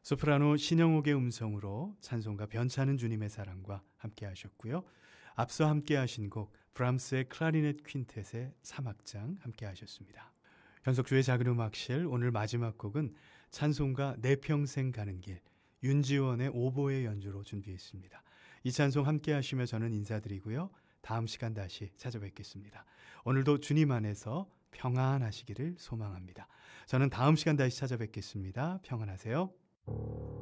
소프라노 신영옥의 음성으로 찬송가 변찮은 주님의 사랑과 함께 하셨고요. 앞서 함께 하신 곡 브람스의 클라리넷 퀸텟의 3악장 함께 하셨습니다. 현석주의 작은음악실 오늘 마지막 곡은 찬송가 내 평생 가는 길 윤지원의 오보의 연주로 준비했습니다. 이 찬송 함께 하시며 저는 인사드리고요. 다음 시간 다시 찾아뵙겠습니다. 오늘도 주님 안에서 평안하시기를 소망합니다. 저는 다음 시간 다시 찾아뵙겠습니다. 평안하세요.